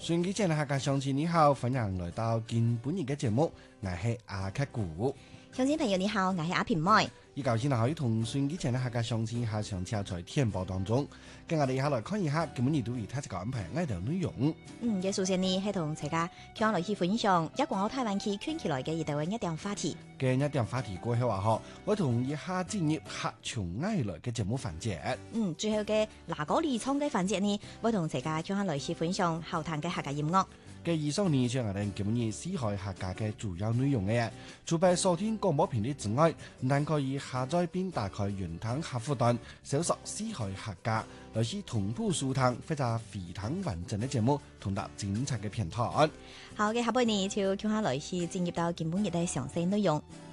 順機前嘅客家鄉親你好，歡迎來到今本日嘅節目，我係阿克古。 鄉親朋友你好，我係阿平妹。 依舊先可以同順機前嘅客家鄉親下上車在天報當中，跟我哋一下來看一下今本日對於他一個安排呢條內容。 嘅首先呢係同大家向來去分享一廣澳台灣區圈起來嘅一條一點話題。 嘅一點話題過後啊，我同一下進入客從愛來嘅節目環節。 最後嘅哪個離創嘅環節呢，我同大家向來去分享後談嘅客家音樂。 嘅以上呢就係我哋今日四海客家嘅主要內容嘅。除咗收聽廣播頻率之外，但可以下載並打開雲端客戶端，搜索四海客家，來是同步收聽或者非常完整嘅節目，同埋精彩嘅片段。 好嘅，下半年就向下來去進入到今本日嘅詳細內容。